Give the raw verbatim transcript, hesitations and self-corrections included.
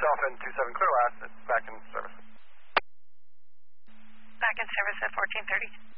Dolphin two seven clear last, it's back in service. Back in service at fourteen thirty.